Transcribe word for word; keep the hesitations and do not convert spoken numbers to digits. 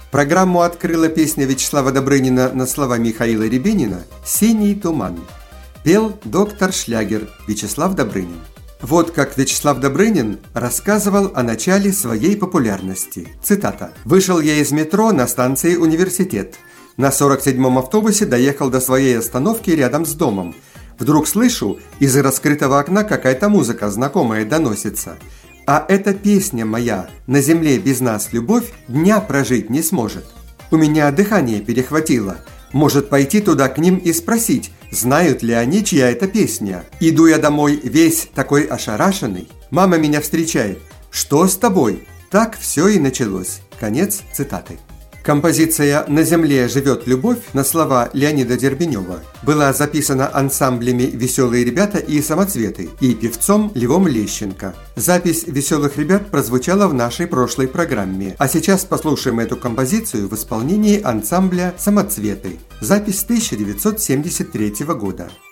Программу открыла песня Вячеслава Добрынина на слова Михаила Рябинина «Синий туман». Пел доктор Шлягер Вячеслав Добрынин. Вот как Вячеслав Добрынин рассказывал о начале своей популярности. Цитата. «Вышел я из метро на станции «Университет». На сорок седьмом автобусе доехал до своей остановки рядом с домом. Вдруг слышу, из раскрытого окна какая-то музыка знакомая доносится. А эта песня моя «На земле без нас любовь» дня прожить не сможет. У меня дыхание перехватило. Может пойти туда к ним и спросить, знают ли они, чья это песня. Иду я домой весь такой ошарашенный. Мама меня встречает. «Что с тобой?» Так все и началось. Конец цитаты. Композиция «На земле живет любовь» на слова Леонида Дербенева была записана ансамблями «Веселые ребята» и «Самоцветы» и певцом Львом Лещенко. Запись «Веселых ребят» прозвучала в нашей прошлой программе, а сейчас послушаем эту композицию в исполнении ансамбля «Самоцветы». Запись тысяча девятьсот семьдесят третьего года.